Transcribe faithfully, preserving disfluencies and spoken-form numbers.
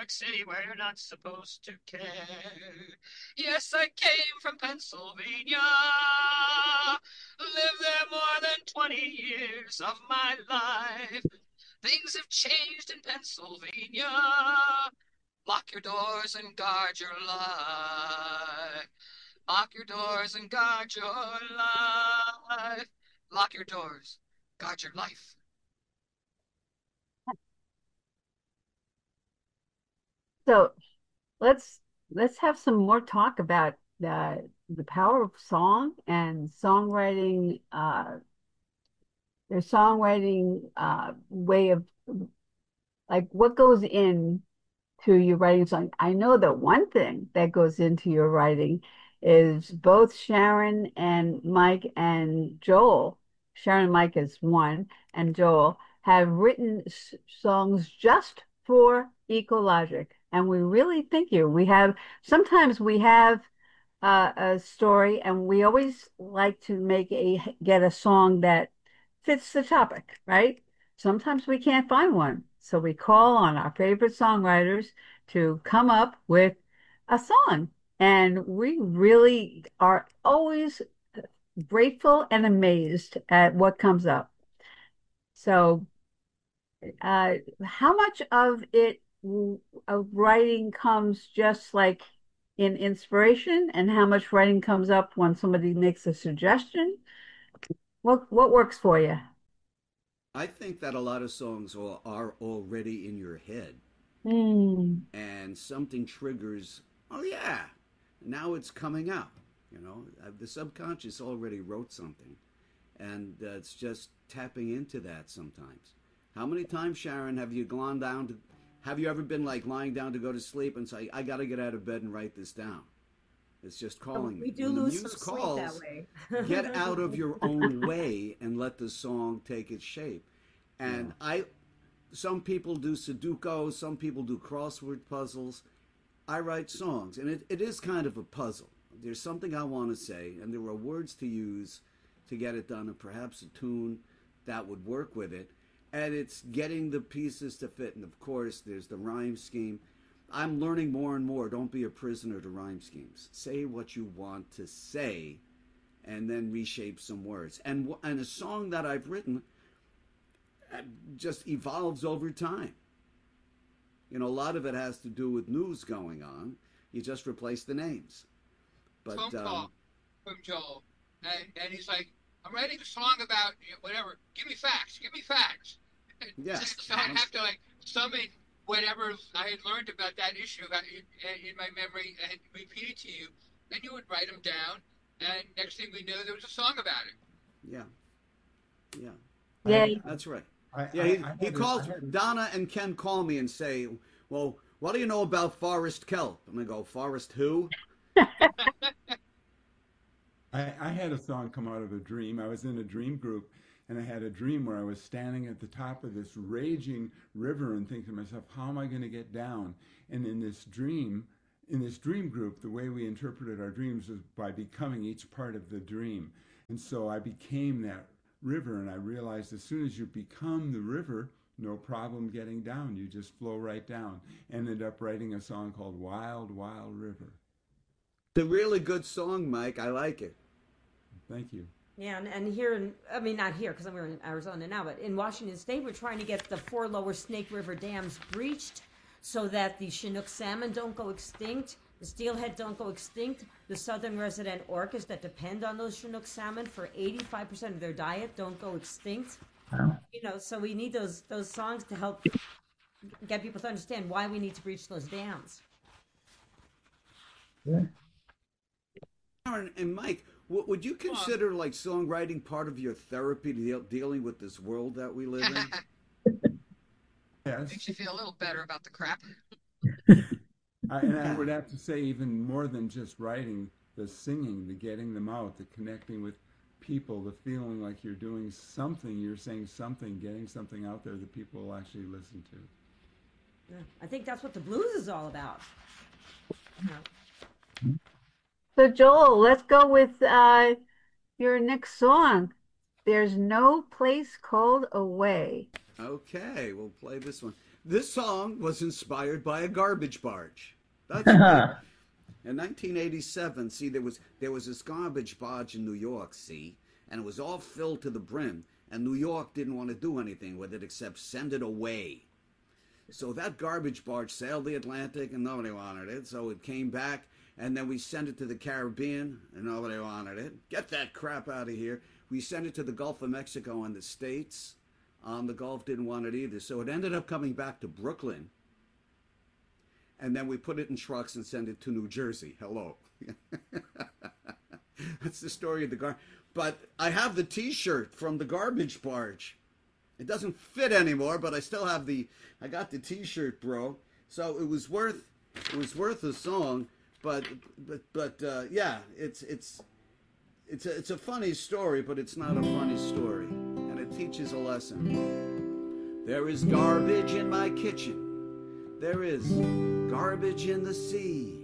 York City where you're not supposed to care. Yes, I came from Pennsylvania, lived there more than twenty years of my life. Things have changed in Pennsylvania. Lock your doors and guard your life. Lock your doors and guard your life. Lock your doors, guard your life. So let's let's have some more talk about uh, the power of song and songwriting, uh, their songwriting uh, way of like what goes in to your writing a song. I know that one thing that goes into your writing is both Sharon and Mike and Joel. Sharon and Mike is one, and Joel have written s songs just for Ecologic. And we really thank you. We have sometimes we have uh, a story, and we always like to make a get a song that fits the topic, right? Sometimes we can't find one, so we call on our favorite songwriters to come up with a song, and we really are always grateful and amazed at what comes up. So, uh, how much of it of writing comes just like in inspiration, and how much writing comes up when somebody makes a suggestion? What what works for you? I think that a lot of songs are, are already in your head, Hmm. and something triggers. Oh yeah, now it's coming out. You know, Uh, the subconscious already wrote something, and uh, it's just tapping into that sometimes. How many times, Sharon, have you gone down to? Have you ever been like lying down to go to sleep and say, "I got to get out of bed and write this down"? It's just Oh, calling we me. do When the lose some muse sleep that calls, way. get out of your own way and let the song take its shape. Yeah. And I, some people do Sudoku, some people do crossword puzzles. I write songs, and it, it is kind of a puzzle. There's something I want to say, and there are words to use to get it done, and perhaps a tune that would work with it. And it's getting the pieces to fit. And of course, there's the rhyme scheme. I'm learning more and more. Don't be a prisoner to rhyme schemes. Say what you want to say, and then reshape some words. And and a song that I've written uh, just evolves over time. You know, a lot of it has to do with news going on. You just replace the names. But Phone um, call from Joel, and, and he's like, "I'm writing a song about you know, whatever. Give me facts. Give me facts." yeah, Just so I I'm, have to like summon whatever I had learned about that issue about in, in my memory and repeat it to you. Then you would write them down, and next thing we know, there was a song about it. yeah, yeah. Yeah. I That's right. I Yeah, I, he I he had a, I calls had Donna and Ken call me and say, "Well, what do you know about Forrest Kelp?" And I go, "Forrest who?" I, I had a song come out of a dream. I was in a dream group, and I had a dream where I was standing at the top of this raging river and thinking to myself, how am I going to get down? And in this dream, in this dream group, the way we interpreted our dreams was by becoming each part of the dream. And so I became that river, and I realized as soon as you become the river, no problem getting down. You just flow right down. Ended up writing a song called Wild, Wild River. It's a really good song, Mike. I like it. Thank you. Yeah, and, and here in, I mean, not here because we're in Arizona now, but in Washington State, we're trying to get the four lower Snake River dams breached so that the Chinook salmon don't go extinct, the steelhead don't go extinct, the southern resident orcas that depend on those Chinook salmon for eighty-five percent of their diet don't go extinct. You know, so we need those those songs to help get people to understand why we need to breach those dams. Yeah. Aaron and Mike, w- would you Um, consider like songwriting part of your therapy deal- dealing with this world that we live in? Yes. makes you feel a little better about the crap. I, and I Yeah. would have to say, even more than just writing, the singing, the getting them out, the connecting with people, the feeling like you're doing something, you're saying something, getting something out there that people will actually listen to. Yeah. I think that's what the blues is all about. Yeah. So Joel, let's go with uh, your next song. There's no place called away. Okay, we'll play this one. This song was inspired by a garbage barge. That's right. In nineteen eighty-seven, see, there was there was this garbage barge in New York, see, and it was all filled to the brim, and New York didn't want to do anything with it except send it away. So that garbage barge sailed the Atlantic, and nobody wanted it, so it came back, and then we sent it to the Caribbean, and nobody wanted it. Get that crap out of here. We sent it to the Gulf of Mexico and the States. Um, the Gulf didn't want it either, so it ended up coming back to Brooklyn. And then we put it in trucks and sent it to New Jersey. Hello. That's the story of the gar. But I have the T-shirt from the garbage barge. It doesn't fit anymore, but I still have the. I got the T-shirt, bro. So it was worth. It was worth a song. But but but uh, yeah, it's it's it's a, it's a funny story, but it's not a funny story, and it teaches a lesson. There is garbage in my kitchen. There is garbage in the sea.